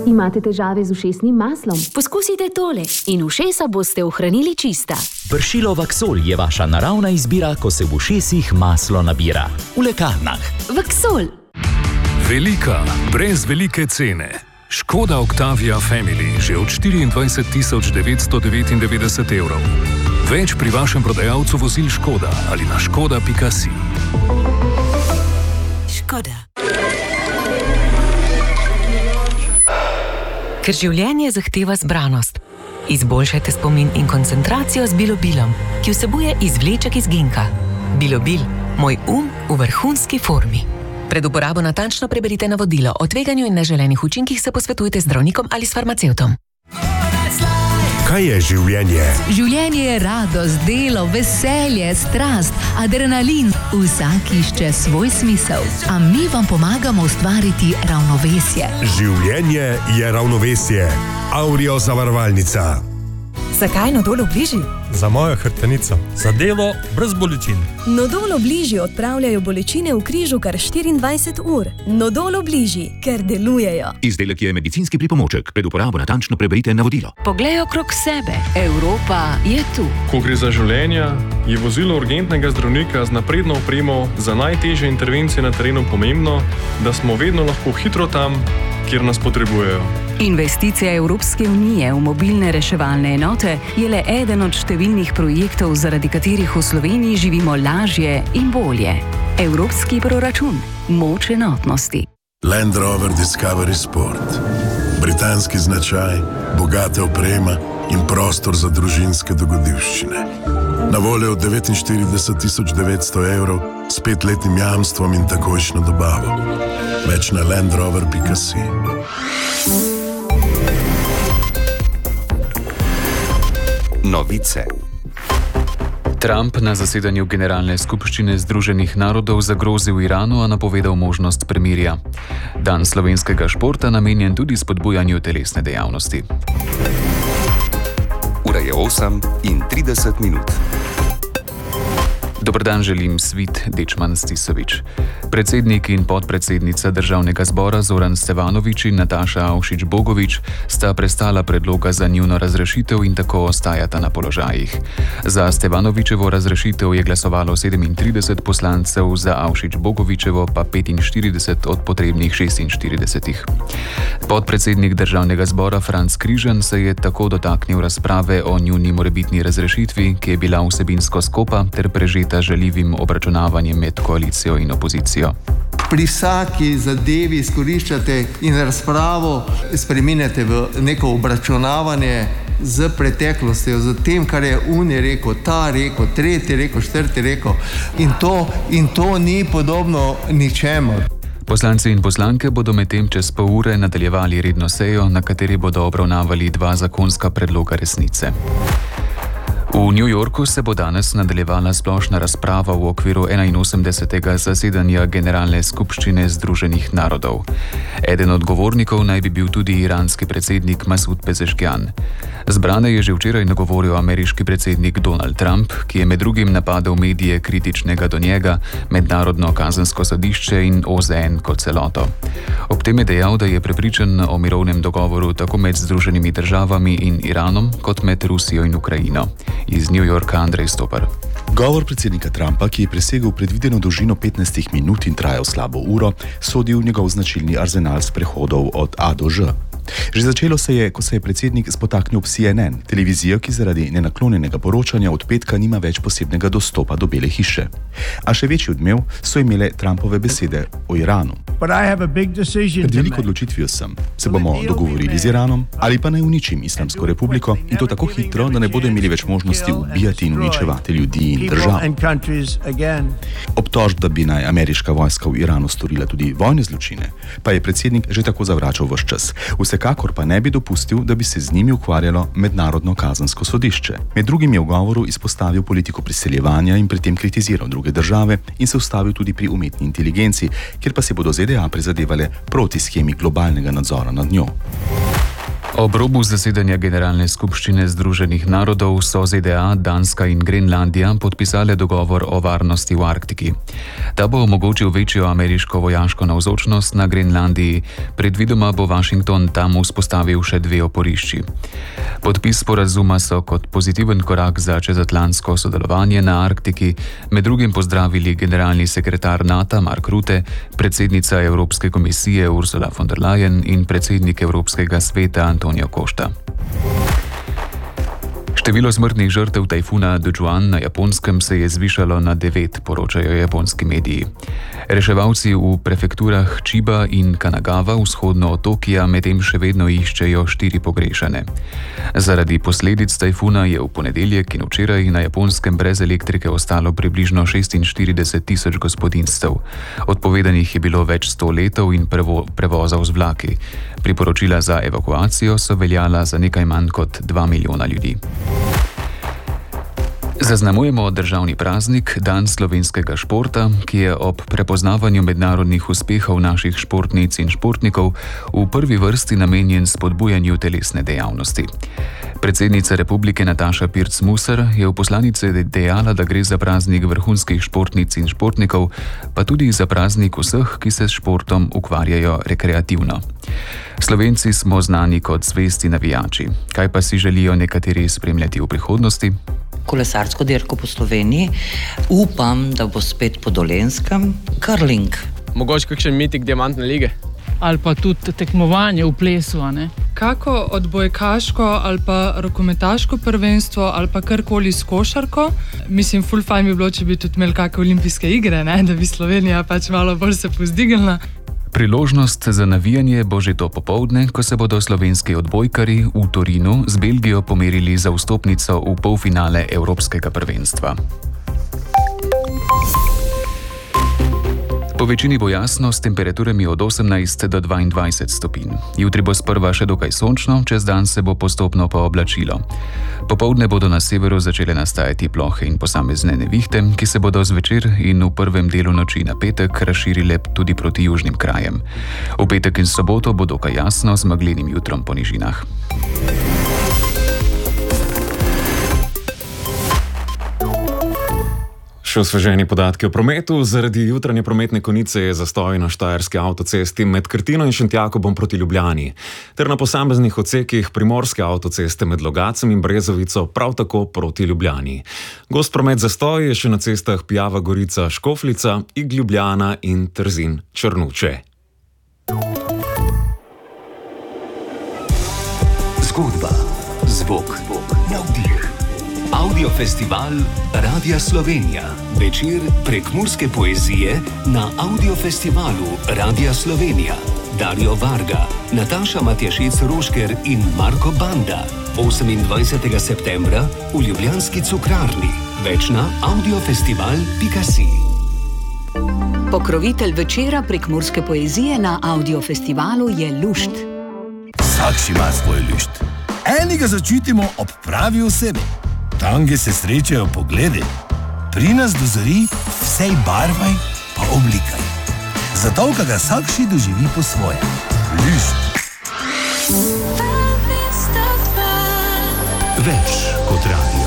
Imate težave z ušesnim maslom? Poskusite tole in ušesa boste ohranili čista. Pršilo Vaxol je vaša naravna izbira, ko se v ušesih maslo nabira. V lekarnah. Vaxol. Velika, brez velike cene. Škoda Octavia Family že od 24.999 €. Več pri vašem prodajalcu vozil Škoda ali na škoda.si. Škoda. Ker življenje zahteva zbranost. Izboljšajte spomin in koncentracijo z Bilobilom, ki vsebuje izvleček iz ginka. Bilobil, moj v vrhunski formi. Pred uporabo natančno preberite navodilo. O tveganju in neželenih učinkih se posvetujte z zdravnikom ali s farmacevtom. Kaj je življenje? Življenje je radost, delo, veselje, strast, adrenalin. Vsak išče svoj smisel. A mi vam pomagamo ustvariti ravnovesje. Življenje je ravnovesje. Aurio zavarovalnica. Zakaj Nodol Obliži? Za mojo hrbtenico. Za delo brez bolečin. Nodol Obliži odpravljajo bolečine v križu kar 24 ur. Nodol Obliži, ker delujejo. Izdelek je medicinski pripomoček. Pred uporabo natančno preberite navodilo. Poglej okrog sebe. Evropa je tu. Ko gre za življenja, je vozilo urgentnega zdravnika z napredno opremo za najtežje intervencije na terenu pomembno, da smo vedno lahko hitro tam, kjer nas potrebujejo. Investicija Evropske unije v mobilne reševalne enote je le eden od številnih projektov, zaradi katerih v Sloveniji živimo lažje in bolje. Evropski proračun. Moč enotnosti. Land Rover Discovery Sport. Britanski značaj, bogata oprema in prostor za družinske dogodivščine. Na voljo od 49.900 € s 5-letnim jamstvom in takojšnjo dobavo. Več na landrover.si. Novice. Trump na zasedanju Generalne skupščine Združenih narodov zagrozil Iranu, a napovedal možnost premirja. Dan slovenskega športa namenjen tudi spodbujanju telesne dejavnosti. Ura je 8:30. Dober dan želim, Svit Dečman Stisovič. Predsednik in podpredsednica Državnega zbora Zoran Stevanovič in Nataša Avšič-Bogovič sta prestala predloga za njuno razrešitev in tako ostajata na položajih. Za Stevanovičevo razrešitev je glasovalo 37 poslancev, za Avšič-Bogovičevo pa 45 od potrebnih 46. Podpredsednik Državnega zbora Franc Križan se je tako dotaknil razprave o njuni morebitni razrešitvi, ki je bila vsebinsko skopa ter prežeta žaljivim obračunavanjem med koalicijo in opozicijo. Pri vsaki zadevi izkoriščate in razpravo spreminjate v neko obračunavanje z preteklostjo, z tem, kar je uni rekel, ta rekel, tretji rekel, četrti rekel. In to ni podobno ničemur. Poslanci in poslanke bodo medtem čez pol ure nadaljevali redno sejo, na kateri bodo obravnavali 2 zakonska predloga resnice. V New Yorku se bo danes nadaljevala splošna razprava v okviru 81. zasedanja Generalne skupščine Združenih narodov. Eden od govornikov naj bi bil tudi iranski predsednik Masud Pezeškian. Zbrane je že včeraj nagovoril ameriški predsednik Donald Trump, ki je med drugim napadel medije kritičnega do njega, Mednarodno kazensko sodišče in OZN kot celoto. Ob tem je dejal, da je prepričan o mirovnem dogovoru tako med Združenimi državami in Iranom, kot med Rusijo in Ukrajino. Iz New Yorka Andrej Stopar. Govor predsednika Trumpa, ki je presegel predvideno dolžino 15 minut in trajal slabo uro, sodi v njegov značilni arzenal sprehodov od A do Ž. Že začelo se je, ko se je predsednik spotaknil v CNN, televizijo, ki zaradi nenaklonjenega poročanja od petka nima več posebnega dostopa do Bele hiše. A še večji odmev so imele Trumpove besede o Iranu. Pred veliko odločitvijo sem, se bomo dogovorili z Iranom ali pa naj uničim Islamsko republiko in to tako hitro, da ne bodo imeli več možnosti ubijati in uničevati ljudi in držav. Obtožb, da bi naj ameriška vojska v Iranu storila tudi vojne zločine, pa je predsednik že tako zavračal ves čas. Vsekakor pa ne bi dopustil, da bi se z njimi ukvarjalo Mednarodno kazensko sodišče. Med drugim je v govoru izpostavil politiko priseljevanja in pri tem kritiziral druge države in se ustavil tudi pri umetni inteligenci, kjer pa se bodo ZDA prizadevale proti shemi globalnega nadzora nad njo. Ob robu zasedanja Generalne skupščine Združenih narodov so ZDA, Danska in Grenlandija podpisale dogovor o varnosti v Arktiki. Ta bo omogočil večjo ameriško vojaško navzočnost na Grenlandiji, predvidoma bo Washington tam vzpostavil še 2 oporišči. Podpis sporazuma so kot pozitiven korak za čezatlantsko sodelovanje na Arktiki med drugim pozdravili generalni sekretar NATO Mark Rutte, predsednica Evropske komisije Ursula von der Leyen in predsednik Evropskega sveta Antonio Costa. Število smrtnih žrtev tajfuna Dujuan na Japonskem se je zvišalo na 9, poročajo japonski mediji. Reševalci v prefekturah Chiba in Kanagawa vzhodno od Tokija medtem še vedno iščejo 4 pogrešane. Zaradi posledic tajfuna je v ponedeljek in včeraj na Japonskem brez elektrike ostalo približno 46.000 gospodinjstev. Odpovedanih je bilo več 100 letov in prevozov z vlaki. Priporočila za evakuacijo so veljala za nekaj manj kot 2 milijona ljudi. Zaznamujemo državni praznik, dan slovenskega športa, ki je ob prepoznavanju mednarodnih uspehov naših športnic in športnikov v prvi vrsti namenjen spodbujanju telesne dejavnosti. Predsednica republike Nataša Pirc-Musar je v poslanici dejala, da gre za praznik vrhunskih športnic in športnikov, pa tudi za praznik vseh, ki se s športom ukvarjajo rekreativno. Slovenci smo znani kot zvesti navijači. Kaj pa si želijo nekateri spremljati v prihodnosti? Kolesarsko dirko po Sloveniji, upam, da bo spet po Dolenjskem, curling. Mogoče kakšen mitik diamantne lige? Ali pa tudi tekmovanje v plesu, a ne? Kako odbojkaško ali pa rokometaško prvenstvo ali pa karkoli s košarko. Mislim, ful fajn bi bilo, če bi tudi imeli kakšne olimpijske igre, ne? Da bi Slovenija pač malo bolj se povzdignila. Priložnost za navijanje bo že to popoldne, ko se bodo slovenski odbojkarji v Torinu z Belgijo pomerili za vstopnico v polfinale Evropskega prvenstva. Po večini bo jasno s temperaturami od 18 do 22 stopinj. Jutri bo sprva še dokaj sončno, čez dan se bo postopno pooblačilo. Popoldne bodo na severu začele nastajati plohe in posamezne nevihte, ki se bodo zvečer in v prvem delu noči na petek razširile tudi proti južnim krajem. V petek in soboto bo dokaj jasno z meglenim jutrom po nižinah. Še osveženi podatki o prometu. Zaradi jutranje prometne konice je zastoj na štajerski avtocesti med Krtino in Šentjakobom proti Ljubljani, ter na posameznih odsekih primorske avtoceste med Logacem in Brezovico prav tako proti Ljubljani. Gost promet zastoj je še na cestah Pijava Gorica Škofljica, Ig Ljubljana in Trzin Črnuče. Zgodba, zvok, navdih. Audiofestival Radia Slovenija. Večer prekmurske poezije na Audiofestivalu Radia Slovenija. Dario Varga, Nataša Matjašec-Rošker in Marko Banda. 28. septembra v ljubljanski Cukrarni. Več na audiofestival.si. Pokrovitelj večera prekmurske poezije na Audiofestivalu je Lušt. Vsak si ima svoj lušt. Enega začutimo ob pravi osebi. Tam, kjer se srečajo pogledi, pri nas dozori vsej barvaj pa oblikaj. Zato, ka ga vsakši doživi po svoje. Lušt. Več kot radio.